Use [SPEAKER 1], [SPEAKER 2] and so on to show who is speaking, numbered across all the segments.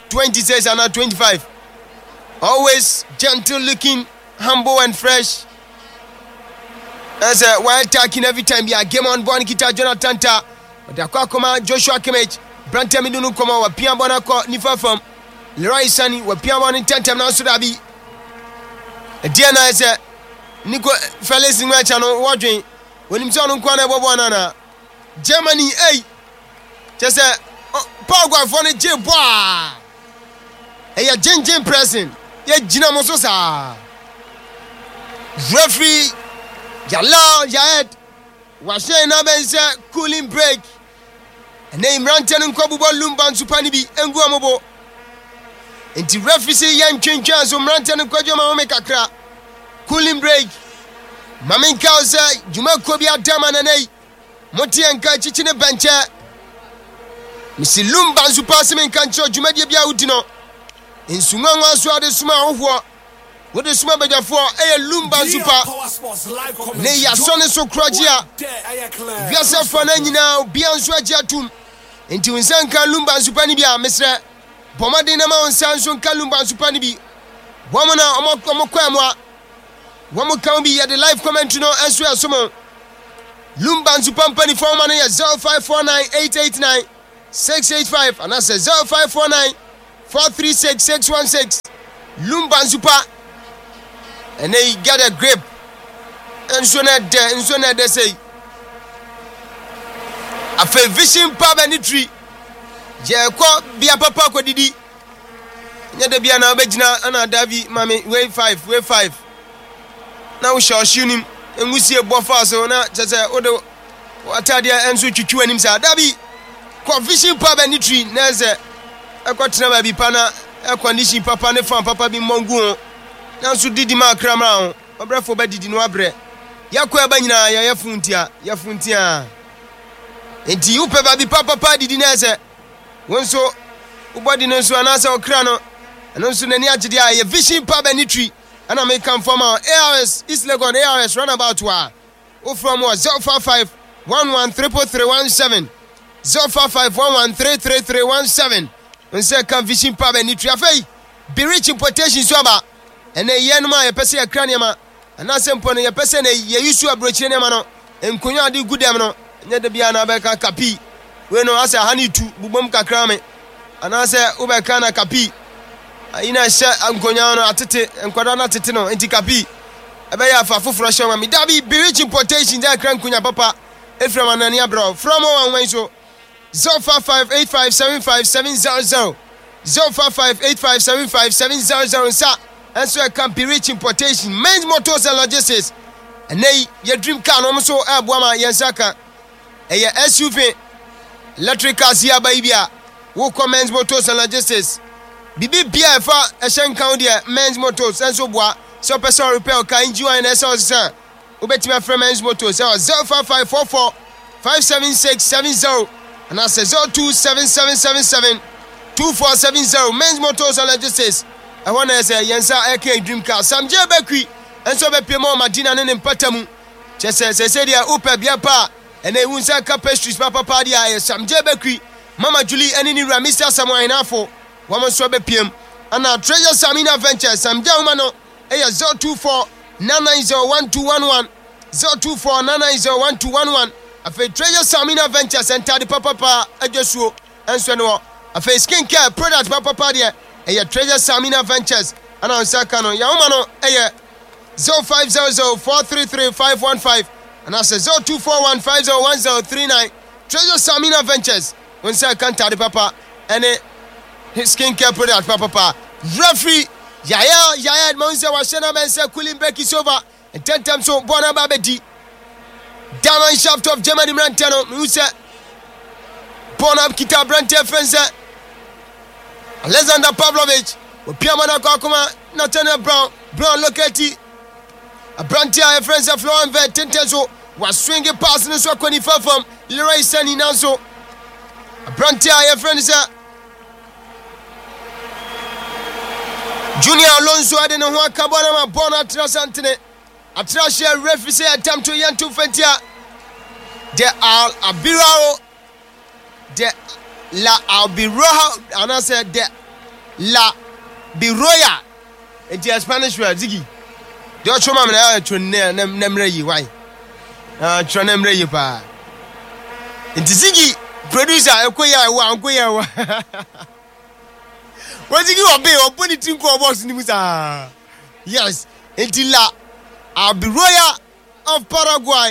[SPEAKER 1] 26 and 25. Always gentle looking, humble and fresh. As a wild attacking every time. Yeah, game on born kita Jonathan Ta. The Kwakoma Joshua Kimmich. Branta Midunu Koma wa Pia Bonako Nifa from Leroy Sani wa Pia Bon Tentem now Sudabi. Diana is a Nico Felix in my channel watching. When him son Kwana Bobana. Germany, hey. Just a Pogwa for the Jibwa. Hey, a Jin pressing. Yeah, Gina Mososa. Referee Jalal Jaed was saying a cooling break. And name Rantan and Kobuba Lumban Supanibi and Guamobo. And the referee say young King Chance from Rantan and Kojama Omekakra. Cooling break. Mamin Kausa, Jumakobia Damanane, Monty and Kachichine Bencha. Missy Lumban Supasimen Kancho, Jumadia Biautino. In Sumanga Swade Suma Owa. What the Suma Baja for a Lumban Super. Nay, ya son is so crudgia. Gasa Fanani now, Bian Swajatum. Into Insanka Lumban Supanibia, Mr. Pomadina Mount Sanson Kalumban Supanibi. Wamana Omokwamwa. Wamu Kambi at the live commentary no answer sumo. Lumban Supampani for money at 0549 889 685 and that's 0549 436 616. Lumban Supa and they get a grip and so that they say a fair vision pub and tree. Jeko be a papa ko didi. Nyade bia na obegina ana Davi mami way 5. Now we shall shoot him and we see a buffer so na just odo watadia enso twitwu anim sa Davi ko vision pub and tree na ze akwatena ba bi pana a condition papa ne fan papa bi mongu na so didi ma kramra ho obrafo ba didi no abre yakwa eba nyina ya yafuntia enti upe ba bi papa didi na ze wonso ubodi no so anasa okra no eno so nani agide a ye vision pub and tree and I make come from our ARS East Legon ARS runabout wa o from 055 113317 055 113317 when say come vision pub and tree afei be rich in potation so aba and e yen ma ye pese e krania ma and asempo no ye pese na ye yusu abrochire ne ma no enkonya ade gudem no nya de bia na be ka kapi we no asa hanitu bubom kakra me and asa ubeka na kapi ina sha ankonya no atete enkwada na atete no enti kapi ebe ya fa foforo sha ma mi dabi be rich in potation da kran kunya papa efrem anani abro from one so 0558575700 0558575700 sa and so can be rich in potation men's motors and logistics and they your dream car no so abuama yensaka e ya SUV electric cars here baby wo comments motors and logistics bibi bia fa e shen kan dia men's motors and so boa so person repair ka injury and so sa obetima from men's motors 05544 57670 and I say 027777 2470 men's motors and logistics. I want to say Yensa AK dream car Sam Jebekwi and so be pemo Madina ne mpatamu just say dia upe bia pa and they won't say pastries papa dia Sam Jebekwi Mama Julie and ni Mr. Samuel Inafo woman so be pm and our treasure Samina Ventures Sam Jaumano 024 9901211 024 9901211 afi treasure Samina Ventures enter the papa ajesuo enso no afi skincare product papa dia treasure Samina Ventures and on Sakano Yaumano 0500433515 and I say 0241501039 treasure Samina Ventures when say can't the papa and his skincare product papa referee Yaya Monza was sent and say cooling break is over and 10 times so Bona Babedi Diamond Shaft of Germany Brantano Musa Bona Kita Brante Fenza Alexander Pavlovich Piamana Kokuma Nathaniel Brown locality a Brantia friends of Florent Vet Tentenso was swinging past in so 25 from Leroy Sani now so a Brantia friends Junior Alonso I don't know what Cabana Bona Trasantine a trasher referee attempt to Yantu Fentia there are Abirao there La Albirao and I said there La Biroya. It's a Spanish word, Ziggy. Don't show me now to Nemre. Why? Tronemre you pa. It's Ziggy, producer, Okoya. What did you obey or put it in box in the Yes, it's La Biroya of Paraguay.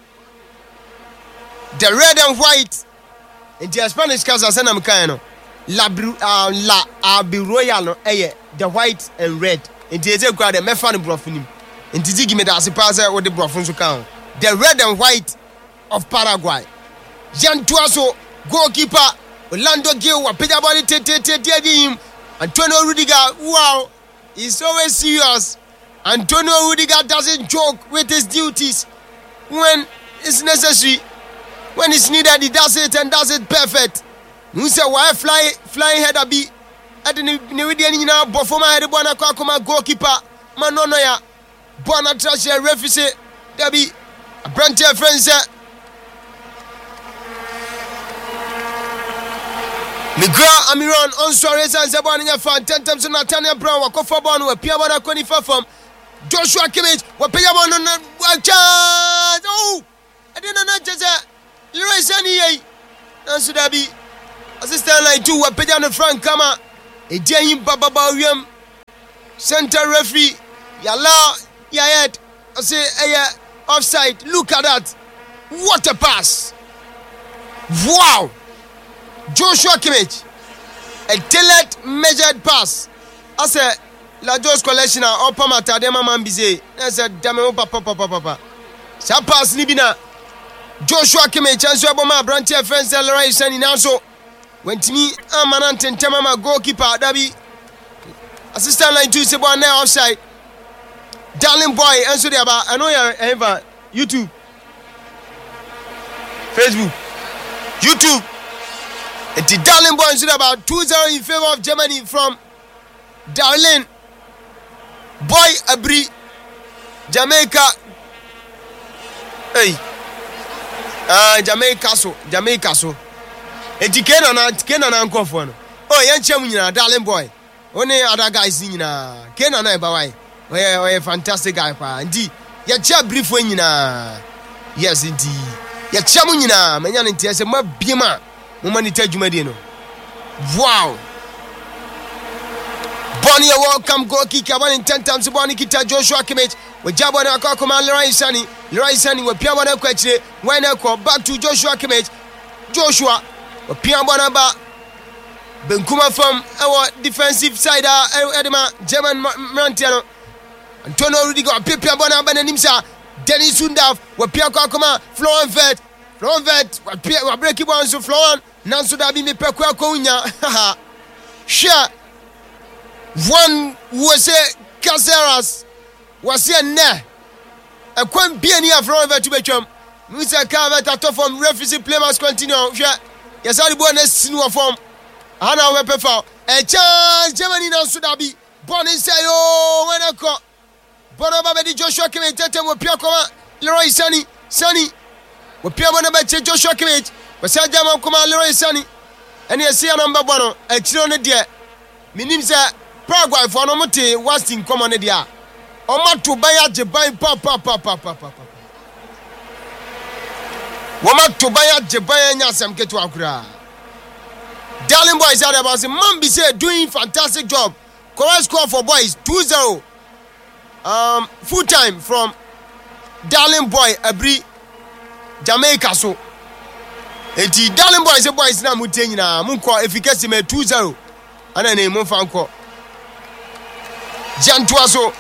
[SPEAKER 1] The red and white. It's a Spanish casa Sanamcano. La Abiroyal, the white and red. It is a crowd, a mefan brofinim. And to give me the Asipasa or the Brofons account. The red and white of Paraguay. Jan Tuaso, goalkeeper, Orlando Gil, Pedabali him. Antonio Rudiger, wow, he's always serious. Antonio Rudiger doesn't joke with his duties when it's necessary. When it's needed, he does it and does it perfect. Musa why flying header be at the Nvidian now performer head bona kwakoma goalkeeper manono ya bona trash referee Debbie a branch friends Miguel Amiron on sorry and Zabani fan 10 times Nathaniel Brown wa kofa bon we pia bona kwanifa from Joshua Kimmich wa pia bon no chance oh I didn't know just Leroy Sané Nansu Dabi assistant line 2 wa pia no Frank Kama Ejehim Baba William center referee Yala Yayet I say offside look at that what a pass wow Joshua Kimmich a tailored measured pass I say La Jos collection or Pamata de Mambize I said Damo papa sa pass ni bina Joshua Kimmich and Swaboma Brantia friends Leroy Sané now so when to me Amanant Temama goalkeeper Dabi assistant line 2 Sebo now offside Darling boy answer the about I know you ever YouTube Facebook YouTube and the Darling boy answer about 2-0 in favor of Germany from Darling boy Abri Jamaica hey Jamaica so eti Kena na nkofo no oh yencham nyina Darling boy only other guys nyina Kena na ebawai oh fantastic guy pa ndi ya cha brief nyina yes ndi ya cha mu nyina manya ne ntia se mabiema mo mani tajumadi no wow Bonnie welcome goal kick about 10 times Bonnie kita Joshua Kimmich we jabo na kwa koma Leroy Sané we pia bona kwachire when I call back to Joshua Kimmich Joshua we pia bona ba Benkuma from our defensive side Edema German Mantiano Antonio Rudiger pia bona ba nanimsa Dennis Sundaf we pia kwa koma Florian Wirtz we pia we break it one so Florian nanso da bi me pekwa ko unya sure one was a Caceres was a ne a quan pieni of Florian to become Mr. Carver to from referee play must continue yes all the bonus sinu form ana we prefer a chance Germany now should be born inside oh when I call Bonaba di Joshua Kimmich tetem we pia koma Leroy Sané we pia bonaba Joshua Kimmich we say German koma Leroy Sané and you see number 1 e chiro ne de minim say Paraguay for no mote wasting common dia o mato baya jeban pa wo mato baya jeban nya asem ketu akura Darling boys are about man be say doing fantastic job correct score for boys 2-0 full time from Darling boy Abri Jamaica so enti Darling boys na mutenyi na munko efficacy me 2-0 ana ne mun fanko Jantuaso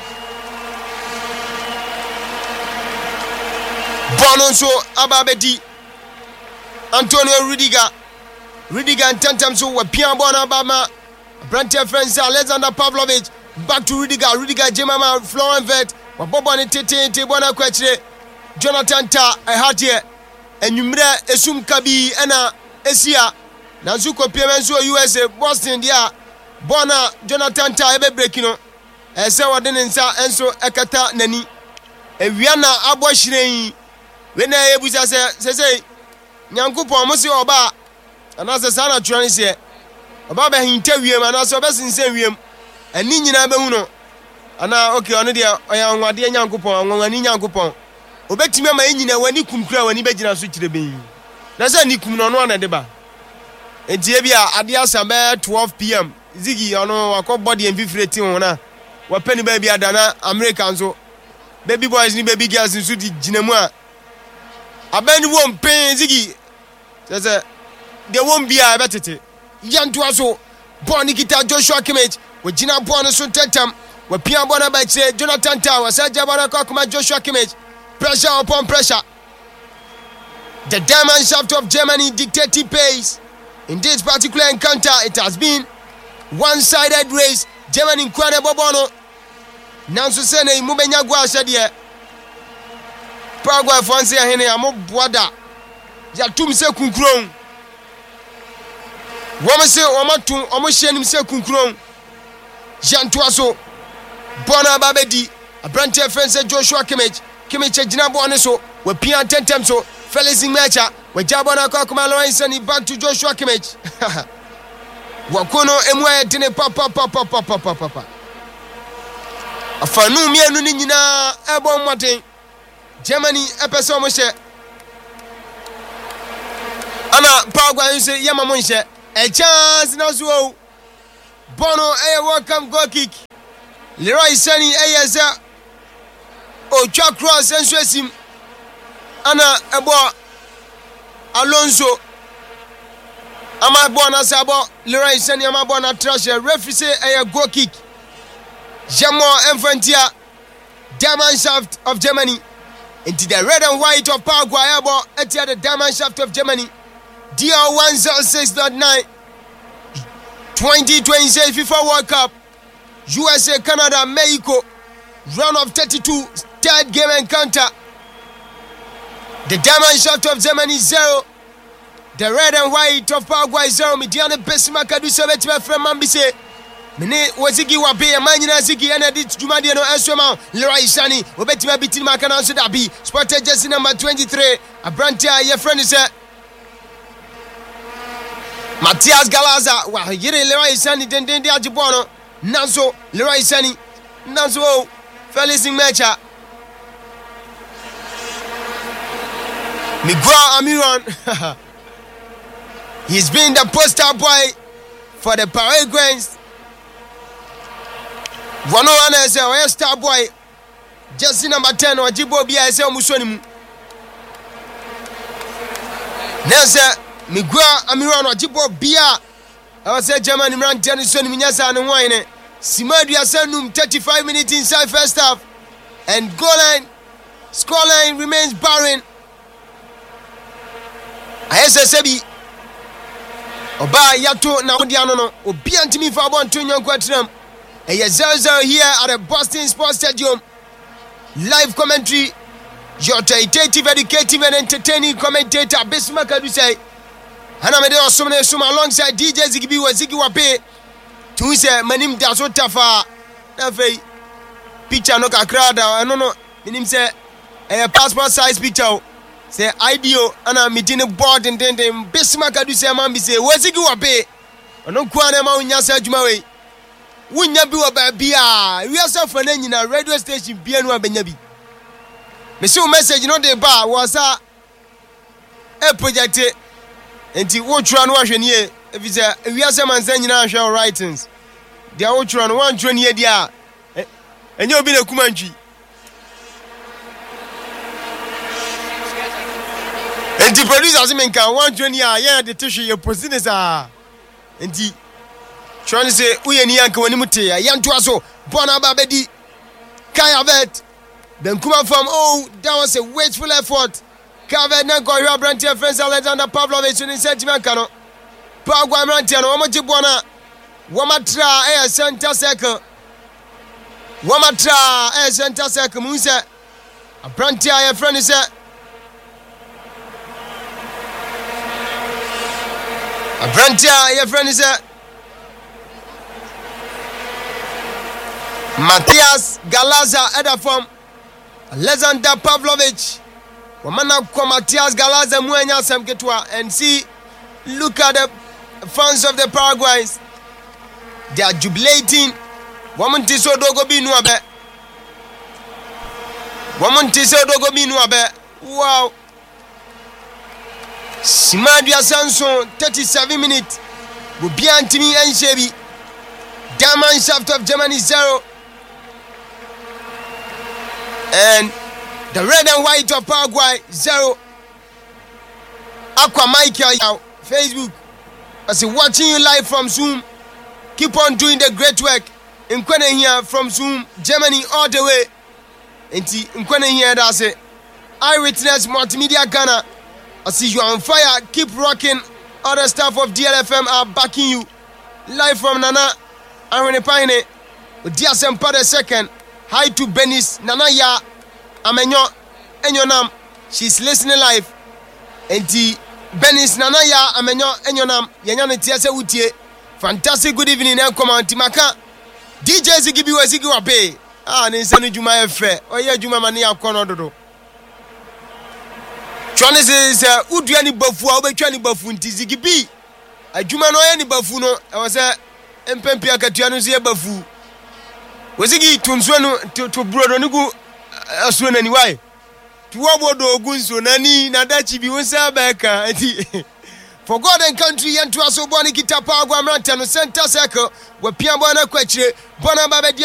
[SPEAKER 1] Bononso Ababedi Antonio Rudiger and 10 times so Pia Bona Bama Brantia friends Alexander Pavlovich back to Rudiger Jemama Florian Wirtz Wabobani Tete Bona Kwechre Jonathan Ta Hatie Enumre Esum Kabi Ena Esia Nanzuko Piemenso USA Boston dia Bona Jonathan Ta ebe breakino ese wadene nsa enso ekata nani ewiana abohyiren we na ebusa se nyankopon mo se oba ana se sana tuan se oba ba hinta wiem ana so obesensen wiem ani nyina be hu no ana okay ono de oya nwade nyankopon nwani nyankopon obetimi ama nyina wani kumkura wani begina so kire ben na se ni kum no no na de ba entie bia ade asabe 12 pm zigi ono akobody enfifreti ho na wapeni ba bia dana American so baby boys ni baby girls nso di ginamu a abani won pen zigi se de won bia betete yanto aso boni kita Joshua Kimmich wajina boni so tentem wapia bona ba kire Jonathan Tah wasaja bona kwa Joshua Kimmich. Pressure upon pressure. The diamond shaft of Germany dictating pace. In this particular encounter, it has been one-sided race. Germany kwane bobono. Nanso sene imubenya gwa shadie. Paraguay fonse ya hene amo bwada. Ya tumse kunkron. Wamase wamatum omoshenim se kunkron. Jantuaso. Bona babedi. Abrante fense Joshua Kimmich. Kimmich jina bone so we pia tentem so Felix Mecha we jabona kwa kuma Lawrence ni back to Joshua Kimmich wakono emwa tene papa afanu mienu ni nyina ebo mwaten Germany epeso mo hye ana Paraguay se yama mo hye a chance na so bono welcome goal kick Leroy Sané eyeza Ocha cross ensuesim ana ebo Alonso ama bo na sabo Leroy Sané ama bo na trash referee say a goal kick Jamo Infantia diamond shaft of Germany into the red and white of Paraguay abo etia the diamond shaft of Germany DR106.9 2026 FIFA World Cup USA Canada Mexico round of 32 third game encounter. The diamond shaft of Germany 0. The red and white of Paraguay 0. Midiane Besima Kadu Soviet friend Mambise. Mene wazigi wabe amanyina zigi enedit jumadi no eswema Leroy Sané obetima bitin makana so dabi spotted jersey number 23 Abrantia ye friend is Matias Galaza wa yire Leroy Sané dendende ajibono nanso Leroy Sané nanso Felix Mecha Miguel Almiron. He's been the poster boy for the Paraguayans. One is a star boy. Jersey number 10 or Jibo Bia is a Musonimu. Nessa Miguel Almiron or Jibo Bia. I was a German Imran Tennyson Minyasa and Wine. Simadia Sanum 35 minutes inside first half. And goal line, scoreline remains barren. Sebi Oba Yato na Odiano no Obi antimi fa bon to nyonko atram. Eye 0-0 here at the Boston Sports Stadium. Live commentary, your authoritative, educative and entertaining commentator Besima Kadu say. Hana mede osomne suma alongside DJ Ziggy Wazigi Wape. Tu say manim da so tafa. Na fei picture no kakra da no minim say a passport size picture. Say IDO ana mitine board ndende Besima Kadu say man bi say Wazigi Wape. Ono kwa ma unya sa adwuma we. Wunya bi wa ba bia we asa fa na nyina radio station bia no abenya bi me see message no dey ba was a project enti wo twa no ahwe ne e bi say we asa man san nyina ahwe writings dia wo twa no wan twa ne dia enye obi na kumantwi enti producers men kan wan twa ne a ye de tissue ye position sa enti trying to say uyeni yanka wani mute ya yantu aso bona babedi Kayavet then come from that was a wasteful effort. Kayavet na go here Brantia friends Alexander Pavlovich in sentiment kano Paraguay Brantia no omoji bona wamatra center circle center circle munse Brantia your friend is Brantia your friend is Matias Galaza Edafom Alexander Pavlovich Wamana kwa Matias Galaza Muenya Samketwa and see look at the fans of the Paraguayans. They are jubilating. Woman tiso dogo binu abe. Woman tiso dogo binu abe. Wow. Simadia Sanson, 37 minutes. Bubiantimi and Shebi. Diamond Shaft of Germany 0. And the red and white of Paraguay 0. Aqua Michael, Facebook. I say watching you live from Zoom. Keep on doing the great work. In Kwene here from Zoom, Germany all the way. In Kwene here, that's it. Eyewitness Multimedia Ghana. I see you on fire. Keep rocking. Other staff of DLFM are backing you. Live from Nana Arenepine. Dear Sempa the second. Hi to Benis Nana Ya Amenyo Enyonam. She's listening live. And the Benis Nana Ya Amenyo Enyonam. Yanyan Tiase Utie. Fantastic good evening and come on Timaka. DJ Zigibi Wazigi Wape. Ninsani Juma Efe. Oye Juma Mania Konodo. Chwane se uduani bafu a obetwani bafu nti Zigibi. Adwuma no ye ni bafu no. E wo se empempia katua no se bafu. Wazigi tunsuo no to brodo no gu asuo nani wai. Tuwobodo ogu nsuo nani na dachi bi wonsa beka enti. For God and country and to us, Bonnie Kita Power Grant and Center Circle, where Pian Bona Quetche, Bona Babe.